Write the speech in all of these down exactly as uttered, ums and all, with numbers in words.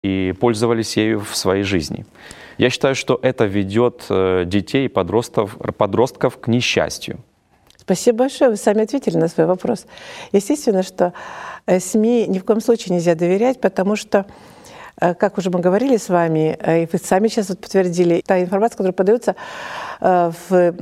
и пользовались ею в своей жизни. Я считаю, что это ведет детей и подростков, подростков к несчастью. Спасибо большое, вы сами ответили на свой вопрос. Естественно, что СМИ ни в коем случае нельзя доверять, потому что, как уже мы говорили с вами, и вы сами сейчас вот подтвердили, та информация, которая подается в,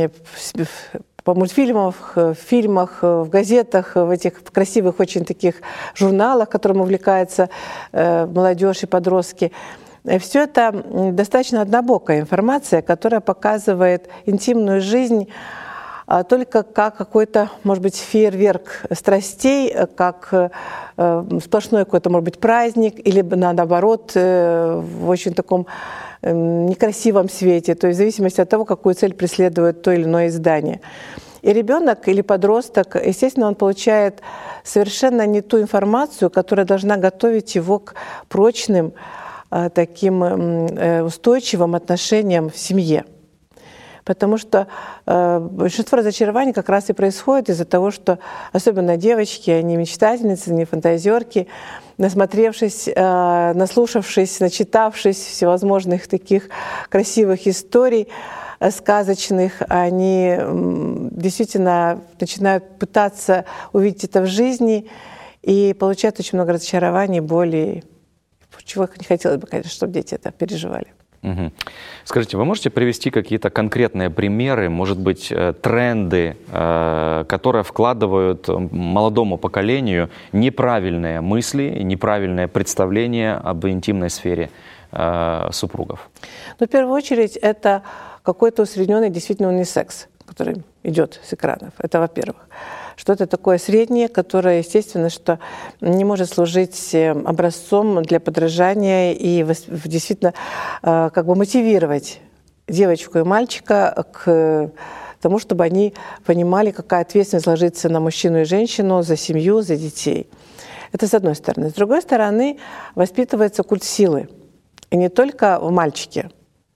по мультфильмам, в фильмах, в газетах, в этих красивых очень таких журналах, которым увлекается молодежь и подростки, все это достаточно однобокая информация, которая показывает интимную жизнь только как какой-то, может быть, фейерверк страстей, как сплошной какой-то, может быть, праздник, или наоборот, в очень таком некрасивом свете, то есть в зависимости от того, какую цель преследует то или иное издание. И ребенок или подросток, естественно, он получает совершенно не ту информацию, которая должна готовить его к прочным, таким устойчивым отношениям в семье. Потому что э, большинство разочарований как раз и происходит из-за того, что особенно девочки, они мечтательницы, они фантазерки, насмотревшись, э, наслушавшись, начитавшись всевозможных таких красивых историй, э, сказочных, они э, действительно начинают пытаться увидеть это в жизни и получают очень много разочарований, боли, чего не хотелось бы, конечно, чтобы дети это переживали. Угу. Скажите, вы можете привести какие-то конкретные примеры, может быть, тренды, которые вкладывают молодому поколению неправильные мысли, неправильное представление об интимной сфере супругов? Ну, в первую очередь, это какой-то усредненный действительно унисекс, который идет с экранов. Это во-первых. Что-то такое среднее, которое, естественно, что не может служить образцом для подражания и действительно как бы мотивировать девочку и мальчика к тому, чтобы они понимали, какая ответственность ложится на мужчину и женщину за семью, за детей. Это с одной стороны. С другой стороны, воспитывается культ силы. И не только в мальчике,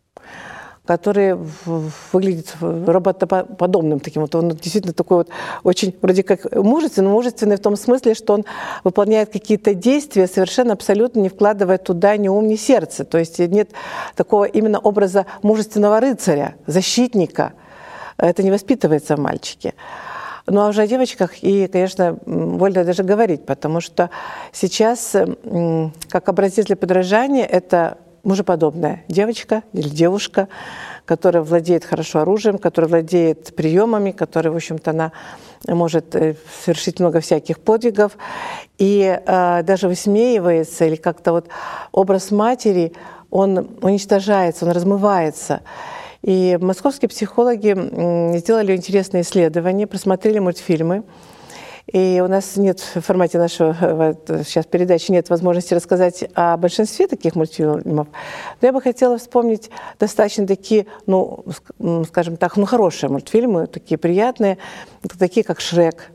который выглядит роботоподобным таким. Вот он действительно такой вот очень вроде как мужественный, мужественный в том смысле, что он выполняет какие-то действия, совершенно абсолютно не вкладывая туда ни ум, ни сердце. То есть нет такого именно образа мужественного рыцаря, защитника. Это не воспитывается в мальчике. Ну а уже о девочках и, конечно, больно даже говорить, потому что сейчас как образец для подражания это мужеподобная девочка или девушка, которая владеет хорошо оружием, которая владеет приемами, которая, в общем-то, она может совершить много всяких подвигов и э, даже высмеивается, или как-то вот образ матери, он уничтожается, он размывается. И московские психологи сделали интересные исследования, просмотрели мультфильмы. И у нас нет в формате нашего сейчас передачи нет возможности рассказать о большинстве таких мультфильмов. Но я бы хотела вспомнить достаточно такие, ну, скажем так, ну, хорошие мультфильмы, такие приятные, такие как «Шрек».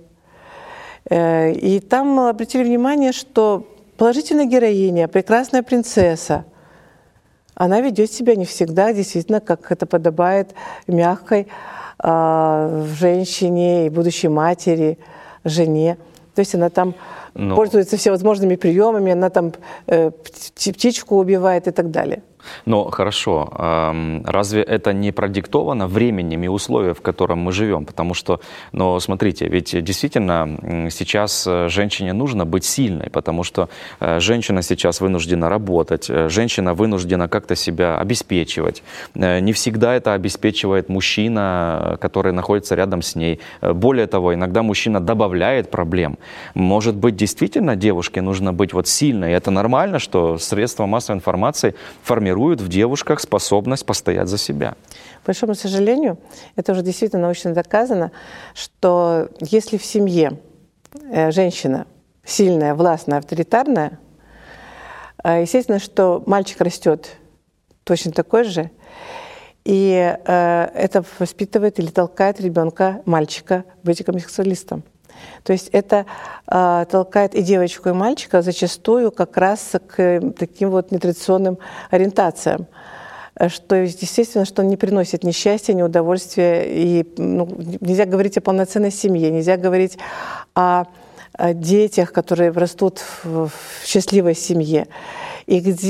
И там обратили внимание, что положительная героиня, прекрасная принцесса, она ведет себя не всегда действительно, как это подобает мягкой э, женщине и будущей матери, жене. То есть она там Но... пользуется всевозможными приемами, она там э, птичку убивает и так далее. Но хорошо, разве это не продиктовано временем и условиями, в котором мы живем? Потому что, ну, смотрите, ведь действительно сейчас женщине нужно быть сильной, потому что женщина сейчас вынуждена работать, женщина вынуждена как-то себя обеспечивать. Не всегда это обеспечивает мужчина, который находится рядом с ней. Более того, иногда мужчина добавляет проблем. Может быть, действительно девушке нужно быть вот сильной. И это нормально, что средства массовой информации формируют в девушках способность постоять за себя. К большому сожалению, это уже действительно научно доказано, что если в семье женщина сильная, властная, авторитарная, естественно, что мальчик растет точно такой же, и это воспитывает или толкает ребенка, мальчика, быть гомосексуалистом. То есть это э, толкает и девочку, и мальчика зачастую как раз к таким вот нетрадиционным ориентациям, что естественно, что он не приносит ни счастья, ни удовольствия, и ну, нельзя говорить о полноценной семье, нельзя говорить о, о детях, которые растут в, в счастливой семье. и где